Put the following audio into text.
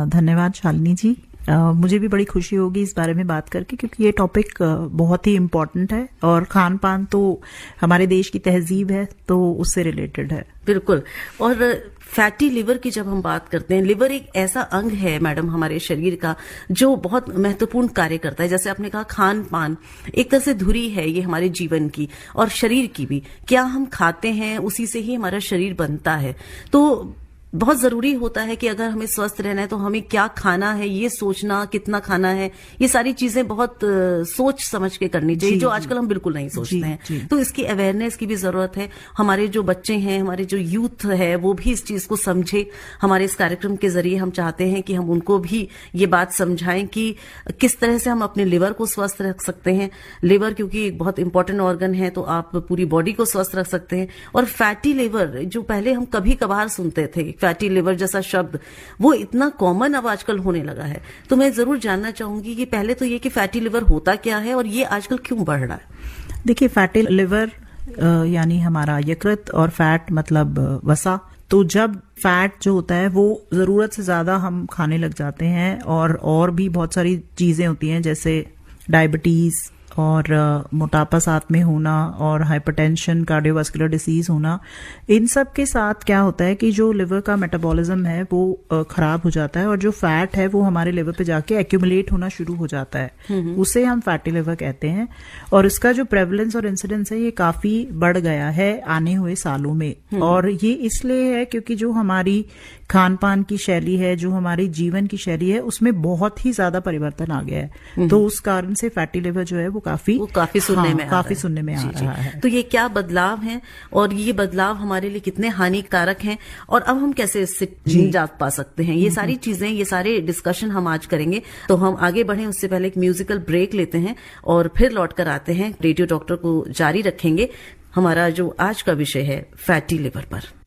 धन्यवाद शालिनी जी। मुझे भी बड़ी खुशी होगी इस बारे में बात करके, क्योंकि ये टॉपिक बहुत ही इम्पोर्टेंट है और खान पान तो हमारे देश की तहजीब है, तो उससे रिलेटेड है। बिल्कुल। और फैटी लिवर की जब हम बात करते हैं, लिवर एक ऐसा अंग है मैडम हमारे शरीर का जो बहुत महत्वपूर्ण कार्य करता है। जैसे आपने कहा खान पान एक तरह से धुरी है ये हमारे जीवन की और शरीर की भी। क्या हम खाते हैं उसी से ही हमारा शरीर बनता है। तो बहुत जरूरी होता है कि अगर हमें स्वस्थ रहना है तो हमें क्या खाना है, ये सोचना, कितना खाना है, ये सारी चीजें बहुत सोच समझ के करनी चाहिए, जो आजकल हम बिल्कुल नहीं सोचते हैं। तो इसकी अवेयरनेस की भी जरूरत है। हमारे जो बच्चे हैं, हमारे जो यूथ है, वो भी इस चीज को समझे। हमारे इस कार्यक्रम के जरिए हम चाहते हैं कि हम उनको भी ये बात समझाएं कि किस तरह से हम अपने लिवर को स्वस्थ रख सकते हैं। लिवर क्योंकि एक बहुत इंपॉर्टेंट ऑर्गन है, तो आप पूरी बॉडी को स्वस्थ रख सकते हैं। और फैटी लिवर जो पहले हम कभी कभार सुनते थे, फैटी लिवर जैसा शब्द, वो इतना कॉमन अब आजकल होने लगा है। तो मैं जरूर जानना चाहूंगी कि पहले तो ये कि फैटी लिवर होता क्या है और ये आजकल क्यों बढ़ रहा है। देखिए, फैटी लिवर यानी हमारा यकृत, और फैट मतलब वसा। तो जब फैट जो होता है वो जरूरत से ज्यादा हम खाने लग जाते हैं, और भी बहुत सारी चीजें होती हैं जैसे डायबिटीज और मोटापा साथ में होना और हाइपरटेंशन, कार्डियोवास्कुलर डिसीज होना, इन सब के साथ क्या होता है कि जो लिवर का मेटाबॉलिज्म है वो खराब हो जाता है और जो फैट है वो हमारे लिवर पे जाके एक्यूमुलेट होना शुरू हो जाता है। उसे हम फैटी लिवर कहते हैं। और इसका जो प्रेवलेंस और इंसिडेंस है ये काफी बढ़ गया है आने हुए सालों में। और ये इसलिए है क्योंकि जो हमारी खान पान की शैली है, जो हमारी जीवन की शैली है, उसमें बहुत ही ज्यादा परिवर्तन आ गया है। तो उस कारण से फैटी लिवर जो है वो काफी सुनने में आ रहा है। तो ये क्या बदलाव हैं और ये बदलाव हमारे लिए कितने हानिकारक हैं और अब हम कैसे इससे निजात पा सकते हैं, ये सारी चीजें, ये सारे डिस्कशन हम आज करेंगे। तो हम आगे बढ़े उससे पहले एक म्यूजिकल ब्रेक लेते हैं और फिर लौट कर आते हैं। रेडियो डॉक्टर को जारी रखेंगे। हमारा जो आज का विषय है फैटी लिवर पर।